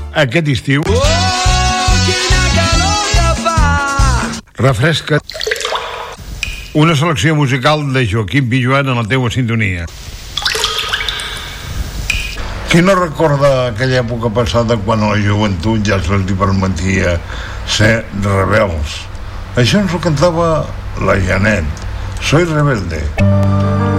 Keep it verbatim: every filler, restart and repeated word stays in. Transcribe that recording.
aquest estiu. Oh, quina calor que fa! Refresca. Una selecció musical de Joaquim Pijuan en la teua sintonia. Qui no recorda aquella època passada quan a la joventut ja se'ls permetia ser rebels? Això ens ho cantava la Janet. Soy rebelde.